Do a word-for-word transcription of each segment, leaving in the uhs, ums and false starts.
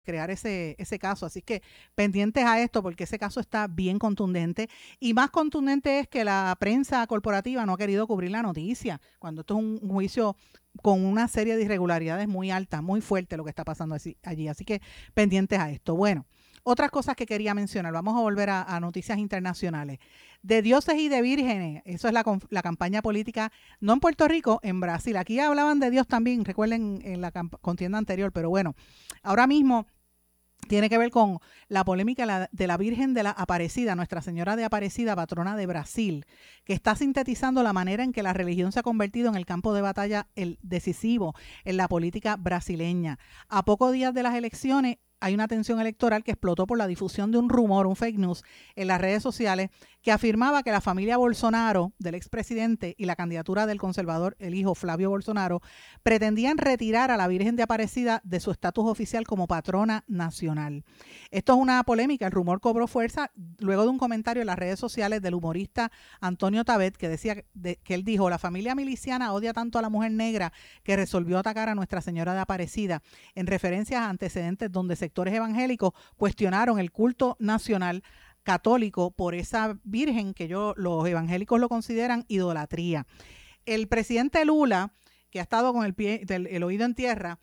crear ese, ese caso. Así que pendientes a esto porque ese caso está bien contundente y más contundente es que la prensa corporativa no ha querido cubrir la noticia cuando esto es un, un juicio con una serie de irregularidades muy altas, muy fuerte lo que está pasando así, allí. Así que pendientes a esto. Bueno, otras cosas que quería mencionar. Vamos a volver a, a noticias internacionales. De dioses y de vírgenes. Eso es la, la campaña política, no en Puerto Rico, en Brasil. Aquí hablaban de Dios también, recuerden en la contienda anterior, pero bueno, ahora mismo tiene que ver con la polémica de la Virgen de la Aparecida, Nuestra Señora de Aparecida, patrona de Brasil, que está sintetizando la manera en que la religión se ha convertido en el campo de batalla el decisivo en la política brasileña. A pocos días de las elecciones, hay una tensión electoral que explotó por la difusión de un rumor, un fake news, en las redes sociales que afirmaba que la familia Bolsonaro, del expresidente, y la candidatura del conservador, el hijo Flavio Bolsonaro, pretendían retirar a la Virgen de Aparecida de su estatus oficial como patrona nacional. Esto es una polémica. El rumor cobró fuerza luego de un comentario en las redes sociales del humorista Antonio Tabet, que decía de, que él dijo: la familia miliciana odia tanto a la mujer negra que resolvió atacar a Nuestra Señora de Aparecida, en referencia a antecedentes donde sectores evangélicos cuestionaron el culto nacional católico por esa virgen que yo, los evangélicos lo consideran idolatría. El presidente Lula, que ha estado con el, pie, el, el oído en tierra,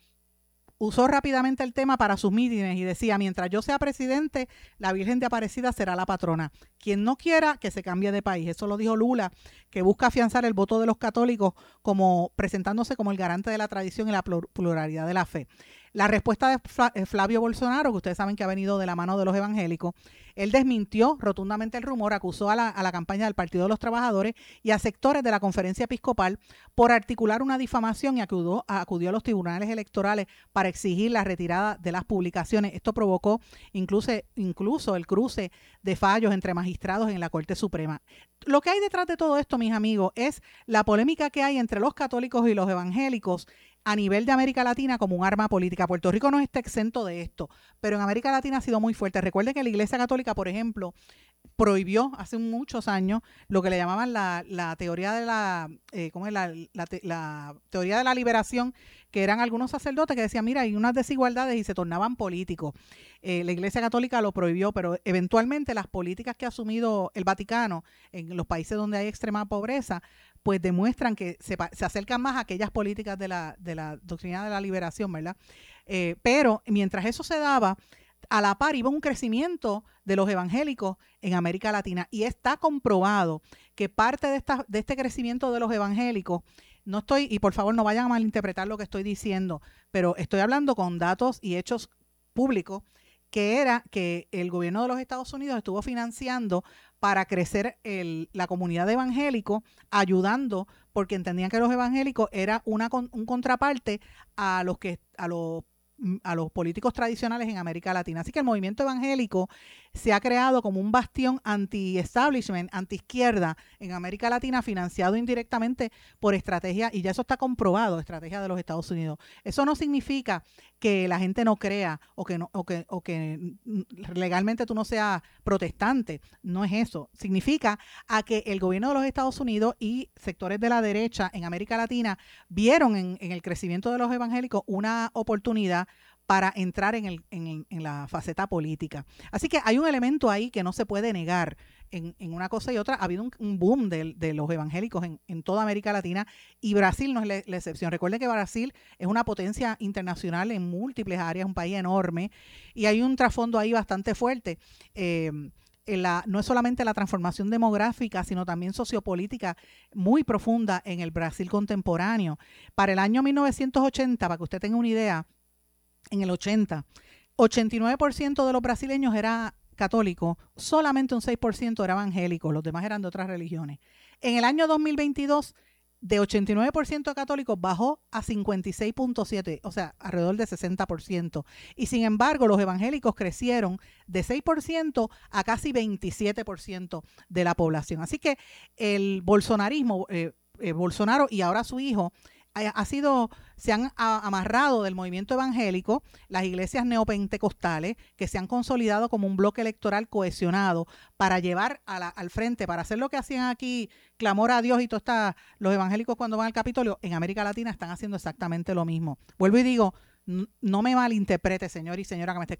usó rápidamente el tema para sus mítines y decía: mientras yo sea presidente, la Virgen de Aparecida será la patrona. Quien no quiera, que se cambie de país. Eso lo dijo Lula, que busca afianzar el voto de los católicos como presentándose como el garante de la tradición y la pluralidad de la fe. La respuesta de Flavio Bolsonaro, que ustedes saben que ha venido de la mano de los evangélicos, él desmintió rotundamente el rumor, acusó a la, a la campaña del Partido de los Trabajadores y a sectores de la Conferencia Episcopal por articular una difamación y acudió, acudió a los tribunales electorales para exigir la retirada de las publicaciones. Esto provocó incluso, incluso el cruce de fallos entre magistrados en la Corte Suprema. Lo que hay detrás de todo esto, mis amigos, es la polémica que hay entre los católicos y los evangélicos a nivel de América Latina como un arma política. Puerto Rico no está exento de esto, pero en América Latina ha sido muy fuerte. Recuerden que la Iglesia Católica, por ejemplo, prohibió hace muchos años lo que le llamaban la, la teoría de la, eh, ¿cómo es? La, la, te, la teoría de la liberación, que eran algunos sacerdotes que decían: mira, hay unas desigualdades, y se tornaban políticos. Eh, la Iglesia Católica lo prohibió, pero eventualmente las políticas que ha asumido el Vaticano en los países donde hay extrema pobreza, pues demuestran que se, se acercan más a aquellas políticas de la, de la doctrina de la liberación, ¿verdad? Eh, pero mientras eso se daba, a la par iba un crecimiento de los evangélicos en América Latina, y está comprobado que parte de, esta, de este crecimiento de los evangélicos, no estoy, y por favor no vayan a malinterpretar lo que estoy diciendo, pero estoy hablando con datos y hechos públicos, que era que el gobierno de los Estados Unidos estuvo financiando para crecer el, la comunidad de evangélicos, ayudando, porque entendían que los evangélicos era una un contraparte a los que a los a los políticos tradicionales en América Latina. Así que el movimiento evangélico se ha creado como un bastión anti-establishment, anti-izquierda en América Latina, financiado indirectamente por estrategia, y ya eso está comprobado, estrategia de los Estados Unidos. Eso no significa que la gente no crea o que, no, o que, o que legalmente tú no seas protestante. No es eso. Significa a que el gobierno de los Estados Unidos y sectores de la derecha en América Latina vieron en, en el crecimiento de los evangélicos una oportunidad para entrar en, el, en, en la faceta política. Así que hay un elemento ahí que no se puede negar. En, en una cosa y otra ha habido un, un boom de, de los evangélicos en, en toda América Latina, y Brasil no es la, la excepción. Recuerden que Brasil es una potencia internacional en múltiples áreas, un país enorme, y hay un trasfondo ahí bastante fuerte. Eh, en la, no es solamente la transformación demográfica, sino también sociopolítica muy profunda en el Brasil contemporáneo. Para el año mil novecientos ochenta, para que usted tenga una idea, en el ochenta, ochenta y nueve por ciento de los brasileños era católico, solamente un seis por ciento era evangélico, los demás eran de otras religiones. En el año dos mil veintidós, de ochenta y nueve por ciento de católicos bajó a cincuenta y seis punto siete por ciento, o sea, alrededor de sesenta por ciento. Y sin embargo, los evangélicos crecieron de seis por ciento a casi veintisiete por ciento de la población. Así que el bolsonarismo, eh, eh, Bolsonaro y ahora su hijo, ha sido, se han amarrado del movimiento evangélico, las iglesias neopentecostales, que se han consolidado como un bloque electoral cohesionado para llevar a la, al frente, para hacer lo que hacían aquí, clamor a Dios y todo está, los evangélicos cuando van al Capitolio, en América Latina están haciendo exactamente lo mismo. Vuelvo y digo, no me malinterprete, señor y señora que me esté